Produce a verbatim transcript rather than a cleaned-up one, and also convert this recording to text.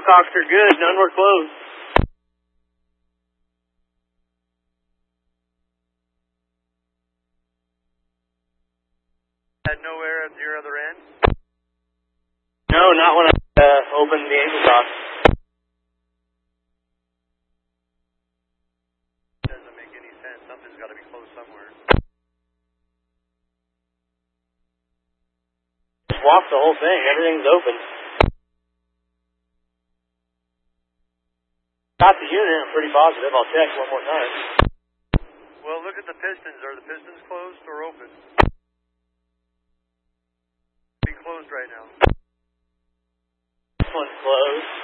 cocks are good. None were closed. Had no air at your other end? No, not when I uh, opened the angle cock. Doesn't make any sense. Something's got to be closed somewhere. Just walk the whole thing. Everything's open. Got the unit. I'm pretty positive. I'll check one more time. Well, look at the pistons. Are the pistons closed or open? Be closed right now. This one's closed.